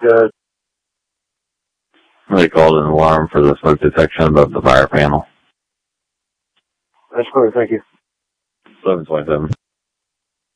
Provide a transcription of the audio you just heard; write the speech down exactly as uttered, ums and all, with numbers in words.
good. They called an alarm for the smoke detection above the fire panel. That's clear, thank you. seven twenty-seven.